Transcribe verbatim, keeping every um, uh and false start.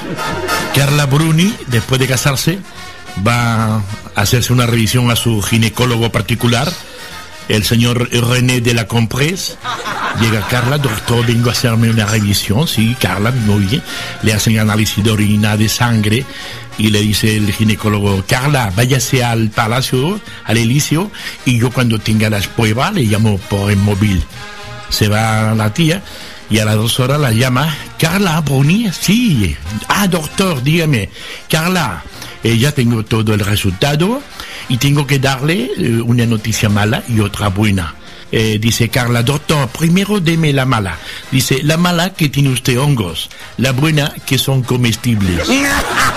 Carla Bruni, después de casarse, va a hacerse una revisión a su ginecólogo particular, el señor René de la Compresse. Llega Carla, doctor, vengo a hacerme una revisión. Sí, Carla, muy bien. Le hacen análisis de orina, de sangre, y le dice el ginecólogo: Carla, váyase al palacio, al Elíseo, y yo cuando tenga las pruebas le llamo por el móvil. Se va la tía, y a las dos horas la llama: Carla Bruni, sí. Ah, doctor, dígame. Carla, eh, ya tengo todo el resultado y tengo que darle eh, una noticia mala y otra buena. Eh, dice Carla: doctor, primero deme la mala. Dice: la mala, que tiene usted hongos. La buena, que son comestibles.